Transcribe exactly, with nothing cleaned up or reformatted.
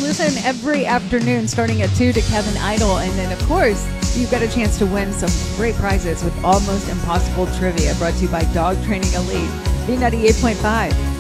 listen every afternoon starting at two to Kevin Idol. And then, of course, you've got a chance to win some great prizes with Almost Impossible Trivia, brought to you by Dog Training Elite, B ninety-eight point five.